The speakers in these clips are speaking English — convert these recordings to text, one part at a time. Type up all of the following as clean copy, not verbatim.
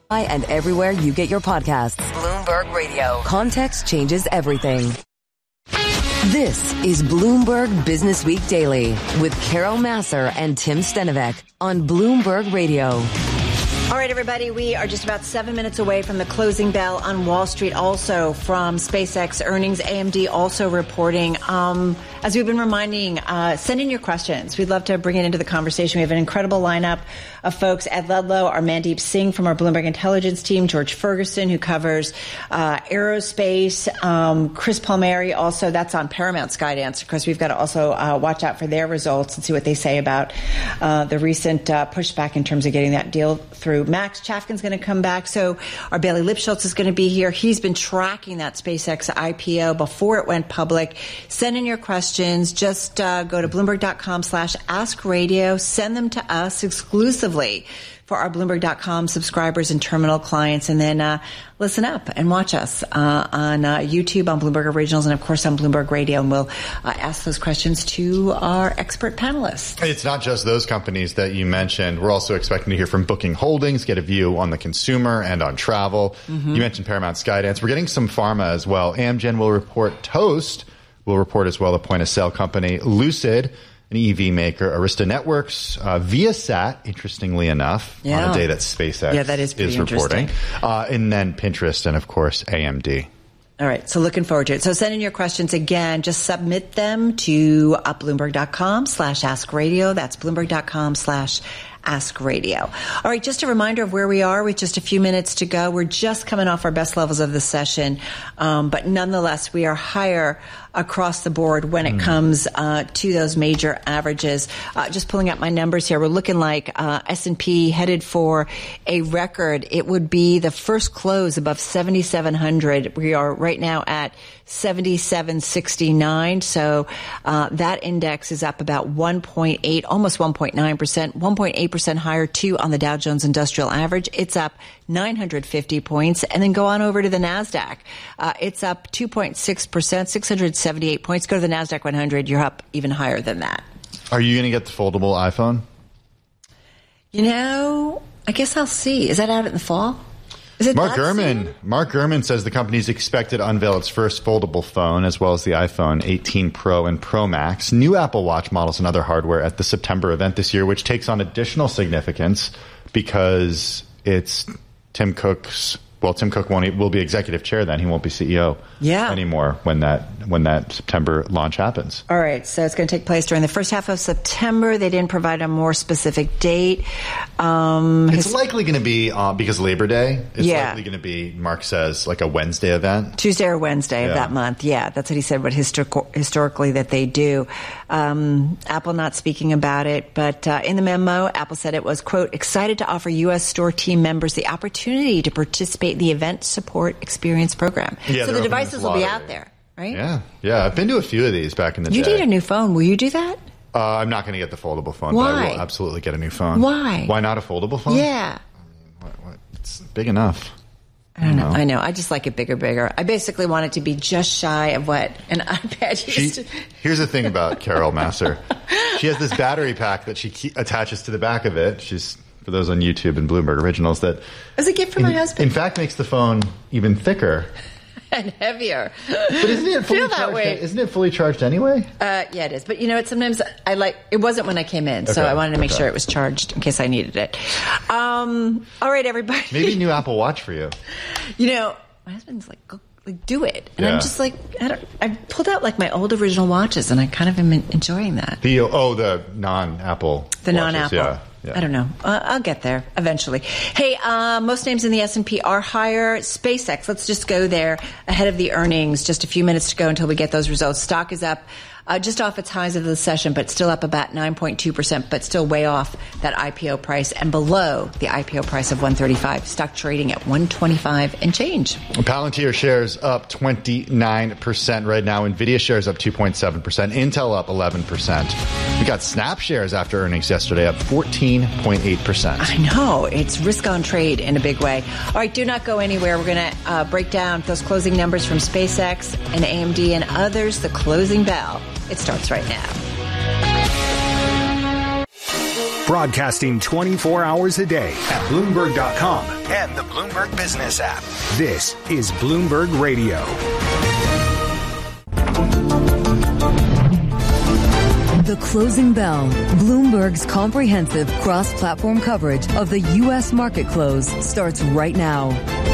And everywhere you get your podcasts. Bloomberg Radio. Context changes everything. This is Bloomberg Business Week Daily with Carol Massar and Tim Stenovec on Bloomberg Radio. All right, everybody, we are just about 7 minutes away from the closing bell on Wall Street. Also from SpaceX earnings, AMD also reporting. As we've been reminding, send in your questions. We'd love to bring it into the conversation. We have an incredible lineup of folks. Ed Ludlow, our Mandeep Singh from our Bloomberg Intelligence team, George Ferguson, who covers aerospace, Chris Palmieri, also that's on Paramount Skydance. Of course, we've got to also watch out for their results and see what they say about the recent pushback in terms of getting that deal through. Max Chafkin's going to come back. So our Bailey Lipschultz is going to be here. He's been tracking that SpaceX IPO before it went public. Send in your questions. Just go to Bloomberg.com/AskRadio. Send them to us exclusively for our Bloomberg.com subscribers and terminal clients. And then listen up and watch us on YouTube, on Bloomberg Originals, and, of course, on Bloomberg Radio. And we'll ask those questions to our expert panelists. It's not just those companies that you mentioned. We're also expecting to hear from Booking Holdings, get a view on the consumer and on travel. Mm-hmm. You mentioned Paramount Skydance. We're getting some pharma as well. Amgen will report. Toast will report as well, the point-of-sale company. Lucid, an EV maker, Arista Networks, Viasat, interestingly enough, on a day that SpaceX is reporting, and then Pinterest and, of course, AMD. All right, so looking forward to it. So send in your questions again. Just submit them to Bloomberg.com/AskRadio. That's Bloomberg.com/AskRadio. All right, just a reminder of where we are with just a few minutes to go. We're just coming off our best levels of the session, but nonetheless, we are higher across the board when it comes to those major averages. Just pulling up my numbers here, we're looking like S&P headed for a record. It would be the first close above 7,700. We are right now at 7769. So that index is up about 1.8, almost 1.9%, 1.8% higher too on the Dow Jones Industrial Average. It's up 950 points. And then go on over to the NASDAQ. It's up 2.6%, 678 points. Go to the NASDAQ 100. You're up even higher than that. Are you going to get the foldable iPhone? You know, I guess I'll see. Is that out in the fall? Mark Gurman says the company is expected to unveil its first foldable phone, as well as the iPhone 18 Pro and Pro Max, new Apple Watch models and other hardware at the September event this year, which takes on additional significance because it's Tim Cook's. Well, Tim Cook will be executive chair then. He won't be CEO anymore when that September launch happens. All right. So it's going to take place during the first half of September. They didn't provide a more specific date. It's likely going to be, because Labor Day, it's likely going to be, Mark says, like a Wednesday event. Tuesday or Wednesday of that month. Yeah, that's what he said, what historically that they do. Apple not speaking about it, but in the memo, Apple said it was, quote, excited to offer U.S. store team members the opportunity to participate in the Event Support Experience Program. Yeah, so the devices will be out there, right? Yeah. I've been to a few of these back in the day. You need a new phone. Will you do that? I'm not going to get the foldable phone, Why? but I will absolutely get a new phone. Why? Why not a foldable phone? Yeah. It's big enough. I don't know. I know. I just like it bigger. I basically want it to be just shy of what an iPad used to. Here's the thing about Carol Massar. She has this battery pack that she attaches to the back of it. She's, for those on YouTube and Bloomberg Originals, that as a gift for my husband. In fact, makes the phone even thicker. And heavier. But isn't it fully charged? Isn't it fully charged anyway? Yeah, it is. But you know what? Sometimes it wasn't when I came in, so I wanted to make sure it was charged in case I needed it. All right, everybody. Maybe a new Apple Watch for you. You know, my husband's like, go, do it. And I'm just like, I pulled out like my old original watches, and I kind of am enjoying that. The non-Apple. The watches, non-Apple. Yeah. I don't know. I'll get there eventually. Hey, most names in the S&P are higher. SpaceX, let's just go there ahead of the earnings. Just a few minutes to go until we get those results. Stock is up just off its highs of the session, but still up about 9.2%, but still way off that IPO price and below the IPO price of $135. Stock trading at $125 and change. Palantir shares up 29% right now. NVIDIA shares up 2.7%. Intel up 11%. We got Snap shares after earnings yesterday up 14.8%. I know. It's risk on trade in a big way. All right, do not go anywhere. We're going to break down those closing numbers from SpaceX and AMD and others. The closing bell. It starts right now. Broadcasting 24 hours a day at Bloomberg.com and the Bloomberg Business app. This is Bloomberg Radio. The Closing Bell, Bloomberg's comprehensive cross-platform coverage of the U.S. market close starts right now.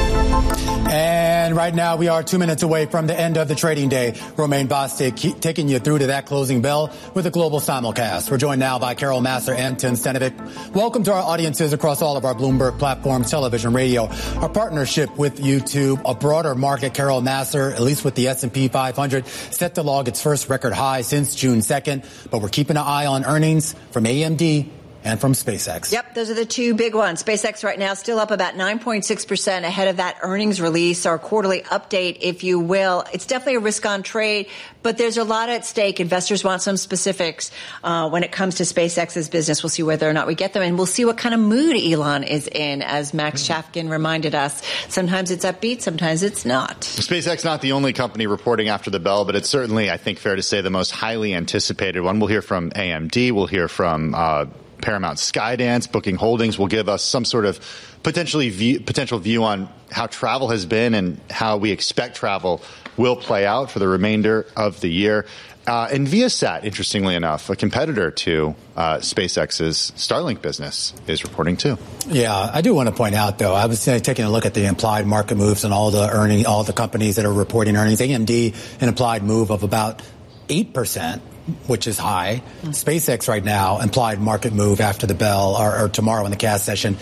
And right now we are 2 minutes away from the end of the trading day. Romaine Bostick taking you through to that closing bell with a global simulcast. We're joined now by Carol Massar and Tim Stenovec. Welcome to our audiences across all of our Bloomberg platforms, television, radio. Our partnership with YouTube, a broader market. Carol Massar, at least with the S&P 500, set to log its first record high since June 2nd. But we're keeping an eye on earnings from AMD and from SpaceX. Yep, those are the two big ones. SpaceX right now still up about 9.6% ahead of that earnings release, or quarterly update, if you will. It's definitely a risk-on trade, but there's a lot at stake. Investors want some specifics when it comes to SpaceX's business. We'll see whether or not we get them, and we'll see what kind of mood Elon is in, as Max Chafkin reminded us. Sometimes it's upbeat, sometimes it's not. SpaceX not the only company reporting after the bell, but it's certainly, I think, fair to say the most highly anticipated one. We'll hear from AMD. We'll hear from Paramount Skydance. Booking Holdings will give us some sort of potential view on how travel has been and how we expect travel will play out for the remainder of the year. And Viasat, interestingly enough, a competitor to SpaceX's Starlink business, is reporting too. Yeah, I do want to point out, though, I was taking a look at the implied market moves and all the companies that are reporting earnings. AMD, an implied move of about 8%. Which is high. SpaceX right now, implied market move after the bell or tomorrow in the cast session,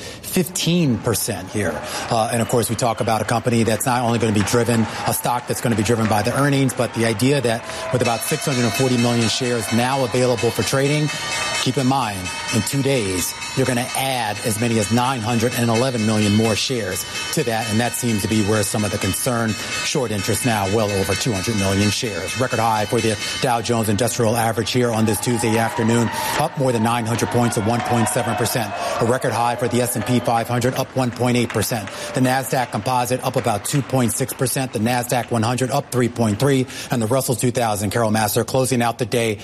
15% here. And of course, we talk about a company that's not only going to be driven, a stock that's going to be driven by the earnings, but the idea that with about 640 million shares now available for trading, keep in mind, in 2 days, you're going to add as many as 911 million more shares to that. And that seems to be where some of the concern, short interest now, well over 200 million shares. Record high for the Dow Jones Industrial Average here on this Tuesday afternoon, up more than 900 points at 1.7%. A record high for the S&P 500, up 1.8%. The NASDAQ Composite up about 2.6%. The NASDAQ 100 up 3.3%. And the Russell 2000, Carol Massar, closing out the day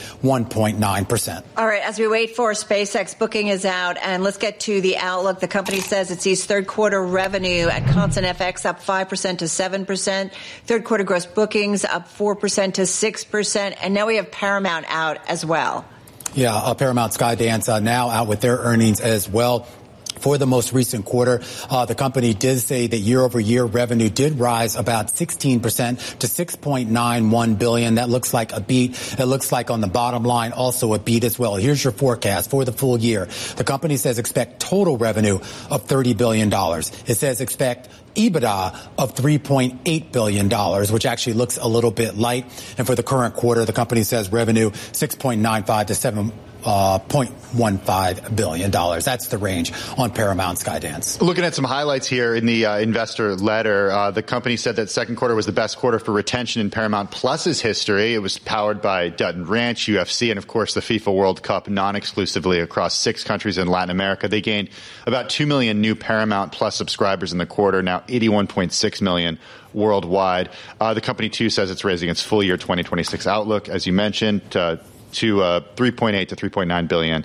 1.9%. All right, as we wait for SpaceX, booking is out. And let's get to the outlook. The company says it sees third quarter revenue at constant FX up 5% to 7%. Third quarter gross bookings up 4% to 6%. And now we have Paramount out as well. Yeah, Paramount Skydance now out with their earnings as well. For the most recent quarter, the company did say that year-over-year revenue did rise about 16% to $6.91 billion. That looks like a beat. It looks like on the bottom line also a beat as well. Here's your forecast for the full year. The company says expect total revenue of $30 billion. It says expect EBITDA of $3.8 billion, which actually looks a little bit light. And for the current quarter, the company says revenue 6.95 to 7.15 billion dollars. That's the range on Paramount Skydance. Looking at some highlights here in the investor letter, the company said that second quarter was the best quarter for retention in Paramount Plus's history. It was powered by Dutton Ranch, UFC, and of course the FIFA World Cup non-exclusively across 6 countries in Latin America. They gained about 2 million new Paramount Plus subscribers in the quarter, now 81.6 million worldwide. The company too says it's raising its full year 2026 outlook, as you mentioned, to 3.8 to 3.9 billion